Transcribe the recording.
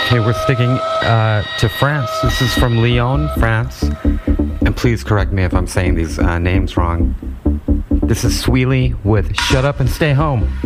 Okay, we're sticking to France. This is from Lyon, France. And please correct me if I'm saying these names wrong. This is Sweely with Shut Up and Stay Home.